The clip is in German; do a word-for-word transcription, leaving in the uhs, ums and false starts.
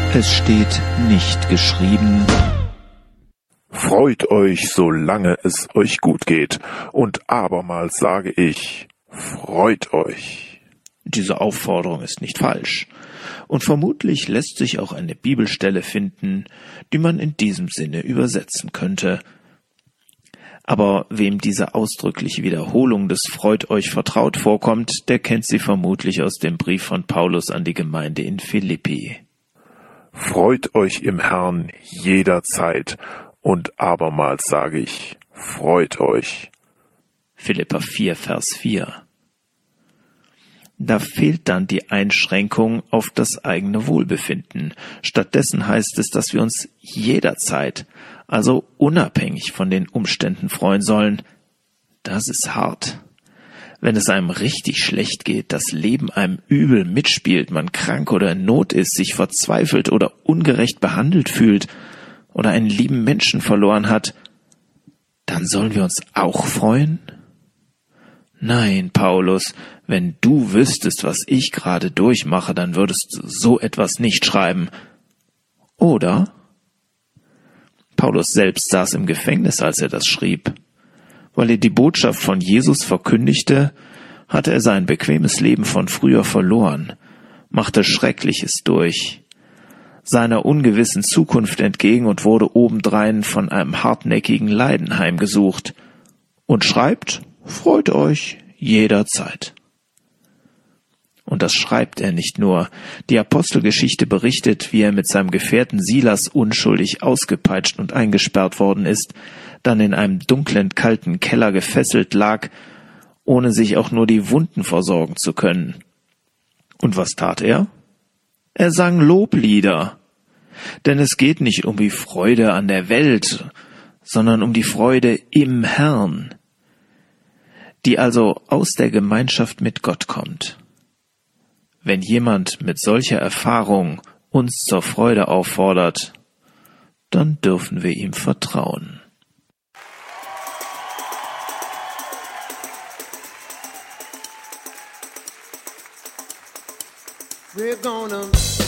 Es steht nicht geschrieben: Freut euch, solange es euch gut geht, und abermals sage ich, freut euch. Diese Aufforderung ist nicht falsch, und vermutlich lässt sich auch eine Bibelstelle finden, die man in diesem Sinne übersetzen könnte. Aber wem diese ausdrückliche Wiederholung des Freut euch vertraut vorkommt, der kennt sie vermutlich aus dem Brief von Paulus an die Gemeinde in Philippi. Freut euch im Herrn jederzeit, und abermals sage ich, freut euch. Philipper vier, Vers vier. Da fehlt dann die Einschränkung auf das eigene Wohlbefinden. Stattdessen heißt es, dass wir uns jederzeit, also unabhängig von den Umständen, freuen sollen. Das ist hart. Wenn es einem richtig schlecht geht, das Leben einem übel mitspielt, man krank oder in Not ist, sich verzweifelt oder ungerecht behandelt fühlt oder einen lieben Menschen verloren hat, dann sollen wir uns auch freuen? Nein, Paulus, wenn du wüsstest, was ich gerade durchmache, dann würdest du so etwas nicht schreiben. Oder? Paulus selbst saß im Gefängnis, als er das schrieb. Weil er die Botschaft von Jesus verkündigte, hatte er sein bequemes Leben von früher verloren, machte Schreckliches durch, seiner ungewissen Zukunft entgegen und wurde obendrein von einem hartnäckigen Leiden heimgesucht und schreibt, freut euch jederzeit. Und das schreibt er nicht nur. Die Apostelgeschichte berichtet, wie er mit seinem Gefährten Silas unschuldig ausgepeitscht und eingesperrt worden ist, dann in einem dunklen, kalten Keller gefesselt lag, ohne sich auch nur die Wunden versorgen zu können. Und was tat er? Er sang Loblieder. Denn es geht nicht um die Freude an der Welt, sondern um die Freude im Herrn, die also aus der Gemeinschaft mit Gott kommt. Wenn jemand mit solcher Erfahrung uns zur Freude auffordert, dann dürfen wir ihm vertrauen. We're gonna